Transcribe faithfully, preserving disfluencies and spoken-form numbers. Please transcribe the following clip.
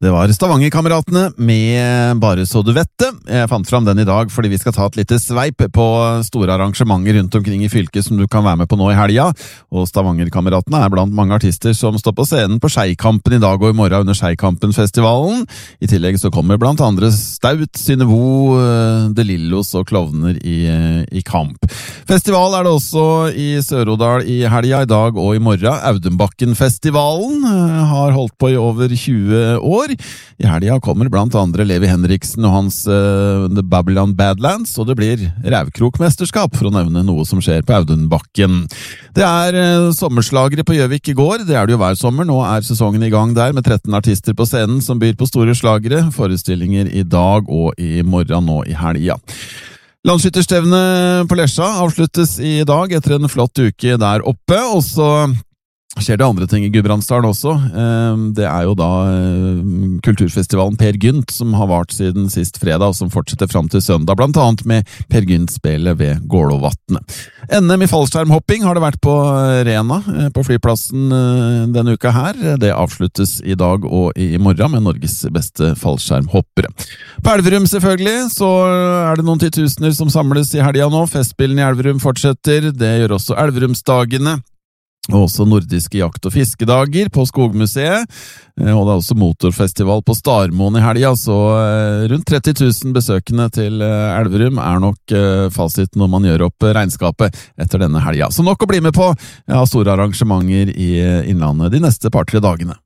Det var Stavanger-kameratene med Bare så du vet det. Jeg fant fram den i dag fordi vi skal ta et lite sveip på store arrangementer rundt omkring i fylket som du kan være med på nå i helga. Og Stavanger-kameratene er blant mange artister som står på scenen på Skeikampen i dag og i morgen under Skeikampen-festivalen. I tillegg så kommer blant andre Staut, Synnøvo, De Lillos og Klovner i, i kamp. Festival er det også i Sør-Odal i helga i dag og i morgen. Audunbakken-festivalen har holdt på i over tjue år. I helga kommer blant andre Levi Henriksen og hans uh, The Babylon Badlands, og det blir Rævkrokmesterskap, for å nevne noe som skjer på Audunbakken. Det er uh, sommerslagere på Gjøvik i går, det er det jo hver sommer. Nå er sesongen i gang der med tretten artister på scenen som byr på store slagere. Forestillinger i dag og i morgen nå i helga. Landskytterstevnet på Lesja avsluttes i dag etter en flott uke der oppe, og så skjer det andre ting i Gudbrandsdalen også. Det er jo da kulturfestivalen Per Gynt som har vart siden sist fredag og som fortsetter frem til søndag, blant annet med Per Gynt-spelet ved Gålåvatnet. N M i fallskjermhopping har det vært på Rena på flyplassen denne uka her. Det avsluttes i dag og i morgen med Norges beste fallskjermhoppere. På Elverum selvfølgelig så er det noen titusener som samles i helga nå. Festspillene i Elverum fortsetter. Det gjør også Elverumsdagene. Og også nordiske jakt- og fiskedager på Skogmuseet, og det er også motorfestival på Starmoen i helga, så rundt tretti tusen besøkende til Elverum er nok fasit når man gjør opp regnskapet etter denne helga. Så nok å bli med på ja, store arrangementer i Innlandet de neste par-tre dagene.